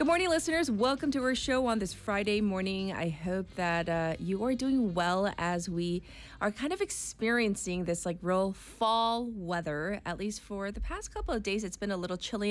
Good morning, listeners. Welcome to our show on this Friday morning. I hope that you are doing well as we are kind of experiencing this like real fall weather. At least for the past couple of days, it's been a little chilly